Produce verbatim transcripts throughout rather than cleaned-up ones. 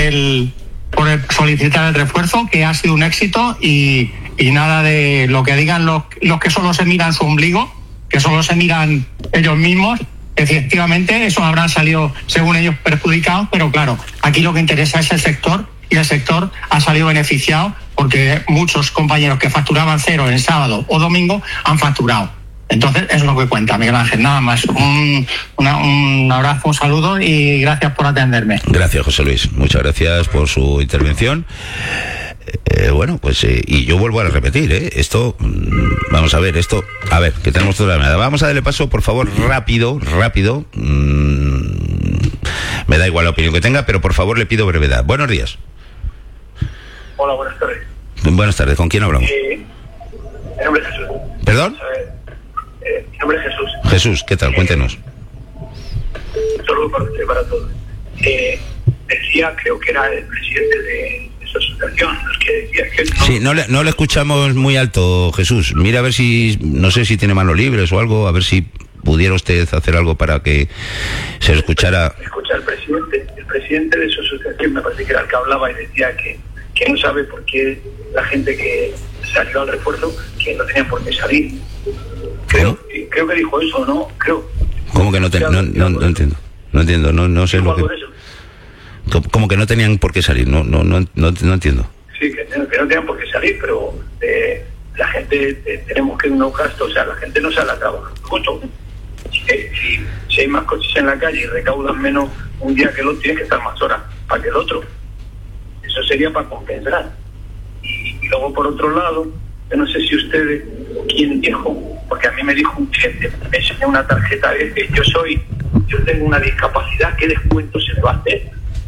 el, por el solicitar el refuerzo, que ha sido un éxito, y, y nada de lo que digan los, los que solo se miran su ombligo, que solo se miran ellos mismos. Efectivamente, esos habrán salido, según ellos, perjudicados, pero claro, aquí lo que interesa es el sector, y el sector ha salido beneficiado porque muchos compañeros que facturaban cero en sábado o domingo han facturado. Entonces, eso es lo que cuenta, Miguel Ángel. Nada más. Un, una, un abrazo, un saludo y gracias por atenderme. Gracias, José Luis. Muchas gracias por su intervención. Eh, bueno, pues, eh, y yo vuelvo a repetir, ¿eh? Esto, mmm, vamos a ver, esto, a ver, que tenemos toda la mirada. Vamos a darle paso, por favor, rápido, rápido. Mmm, me da igual la opinión que tenga, pero por favor le pido brevedad. Buenos días. Hola, buenas tardes. Buenas tardes, ¿con quién hablamos? Eh, mi nombre es Jesús. ¿Perdón? Eh, mi nombre es Jesús. Jesús, ¿qué tal? Cuéntenos. Un saludo para usted, para todos. Eh, decía, creo que era el presidente de esa asociación, el que decía que... No... Sí, no le, no le escuchamos muy alto, Jesús. Mira a ver si, no sé si tiene manos libres o algo, a ver si pudiera usted hacer algo para que se le escuchara... Escucha, el presidente, el presidente de esa asociación, me parece que era el que hablaba y decía que, que no sabe por qué la gente que salió al refuerzo, que no tenían por qué salir. Creo, creo que dijo eso, ¿no? Creo. ¿Cómo que no, te, no, no, no entiendo? No entiendo, no, no sé lo que... Como que no tenían por qué salir, no, no, no, no, no entiendo. Sí, que, que no tenían por qué salir, pero eh, la gente, eh, tenemos que unos gastos, o sea, la gente no sale a trabajar. Justo, si, si, si hay más coches en la calle y recaudan menos un día que el otro, tienes que estar más horas para que el otro. Eso sería para compensar. Y, y luego, por otro lado, yo no sé si ustedes, quién dijo, porque a mí me dijo un cliente, me enseñó una tarjeta de que yo soy, yo tengo una discapacidad, ¿qué descuento se le va a hacer?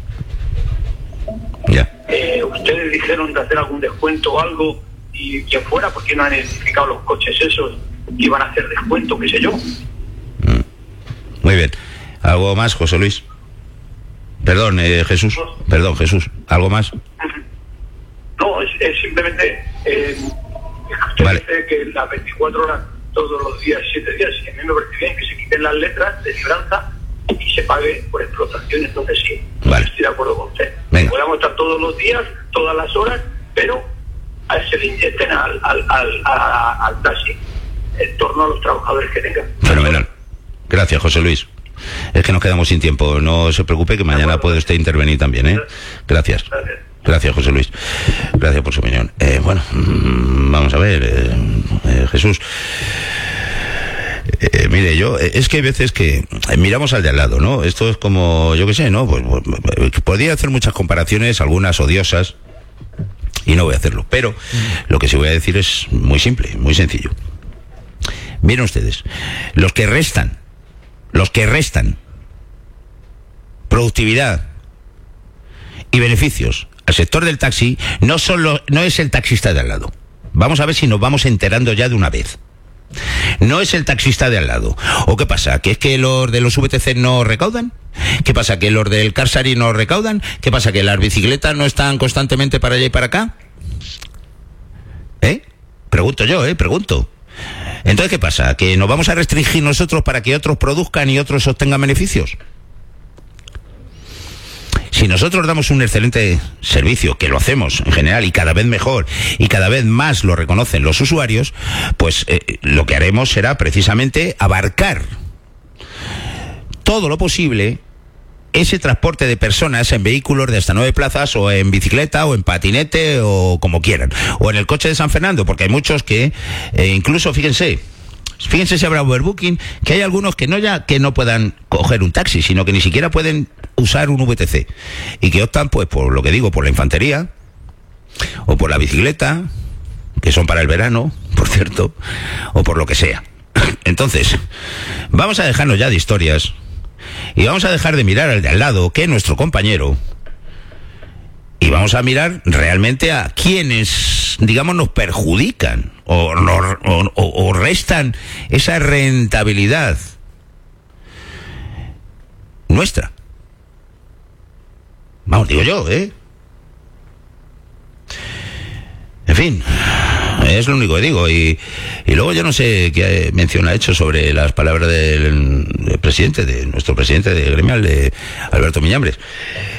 Ya. Eh, ustedes dijeron de hacer algún descuento o algo, y quien fuera, ¿por qué no han identificado los coches esos que iban a hacer descuento, qué sé yo? Mm. Muy bien. ¿Algo más, José Luis? Perdón, eh, Jesús. Perdón, Jesús. ¿Algo más? No, es, es simplemente... Eh, usted vale. dice que las veinticuatro horas, todos los días, siete días, y a mí me parece bien que se quiten las letras de libranza y se pague por explotación, entonces sí, vale. Estoy de acuerdo con usted. Venga. Podemos estar todos los días, todas las horas, pero a se le inyecten al, al, al, al, al taxi en torno a los trabajadores que tengan. Fenomenal. Gracias, José Luis. Es que nos quedamos sin tiempo, no se preocupe que mañana puede usted intervenir también, ¿eh? Gracias. Gracias. Gracias, José Luis. Gracias por su opinión. Eh, bueno, mmm, vamos a ver, eh, eh, Jesús. Eh, mire, yo, eh, es que hay veces que eh, miramos al de al lado, ¿no? Esto es como, yo qué sé, ¿no? Pues, pues podría hacer muchas comparaciones, algunas odiosas, y no voy a hacerlo. Pero lo que sí voy a decir es muy simple, muy sencillo. Miren ustedes, los que restan, los que restan productividad y beneficios al sector del taxi no solo no es el taxista de al lado. Vamos a ver si nos vamos enterando ya de una vez. No es el taxista de al lado. ¿O qué pasa? ¿Que es que los de los V T C no recaudan? ¿Qué pasa? ¿Que los del Carsari no recaudan? ¿Qué pasa? ¿Que las bicicletas no están constantemente para allá y para acá? ¿Eh? Pregunto yo, ¿eh? Pregunto. Entonces, ¿qué pasa? ¿Que nos vamos a restringir nosotros para que otros produzcan y otros obtengan beneficios? Si nosotros damos un excelente servicio, que lo hacemos en general y cada vez mejor y cada vez más lo reconocen los usuarios, pues eh, lo que haremos será precisamente abarcar todo lo posible ese transporte de personas en vehículos de hasta nueve plazas o en bicicleta o en patinete o como quieran, o en el coche de San Fernando, porque hay muchos que eh, incluso, fíjense, Fíjense si habrá overbooking, que hay algunos que no ya que no puedan coger un taxi, sino que ni siquiera pueden usar un V T C y que optan, pues, por lo que digo, por la infantería o por la bicicleta, que son para el verano, por cierto, o por lo que sea. Entonces, vamos a dejarnos ya de historias y vamos a dejar de mirar al de al lado, que es nuestro compañero, y vamos a mirar realmente a quienes, digamos, nos perjudican o, o, o, o restan esa rentabilidad nuestra. Vamos, digo yo, ¿eh? En fin, es lo único que digo. Y, y luego yo no sé qué mención ha hecho sobre las palabras del, del presidente, de nuestro presidente de gremial, de Alberto Miñambres.